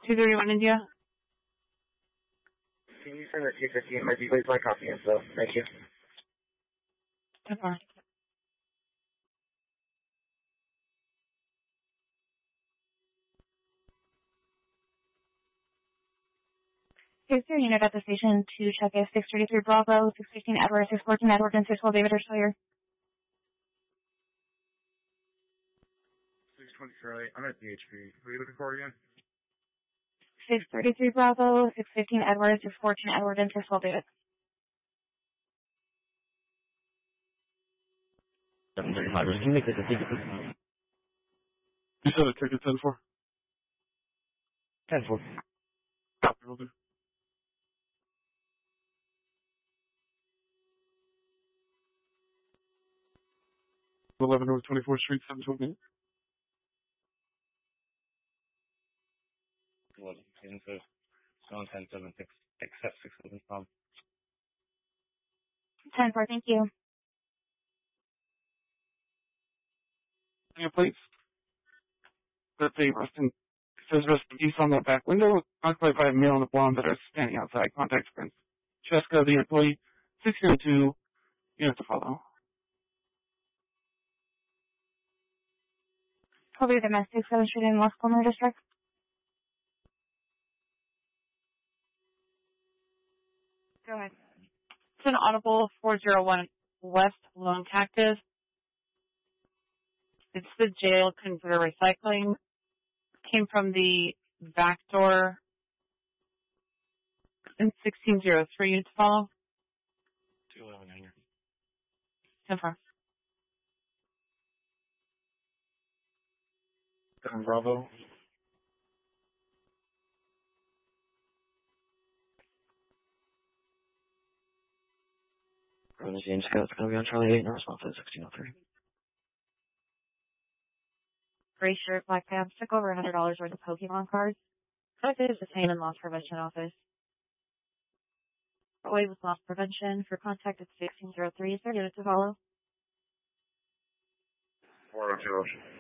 231 India. Can you send the 250 in my please? My copy info. Thank you. Okay. Here's your unit at the station to check if 633 Bravo, 615 Edward, 614 Edward, and 612 David are still here. 620 Charlie. I'm at DHP. Who are you looking for again? 633 Bravo, 615 Edward, 614 Edward, and 612 David. 735. Can you make this a ticket? You said a ticket 10-4? 10-4. Copy, will do. 11 North 24th Street, 728. 10-7, accept 611 from. 10-4, thank you. Yeah, please. Let's say it says rest in peace on that back window. Occupied by a male and a blonde that are standing outside. Contact prints. Cheska, the employee. 602. Unit to follow. Probably domestic 7th Street in Los Palmer District. Go ahead. It's an audible 401 West Lone Cactus. It's the jail converter recycling. Came from the back door in 1603. Unit to follow. 211 hanger. 10-4. Bravo. Rowan James Scott, it's going to be on Charlie 8 and response at 1603. Gray shirt, black pants, took over $100 worth of Pokemon cards. Collected is detained in loss prevention office. Away with loss prevention. For contact at 1603. Is there unit to follow? 402.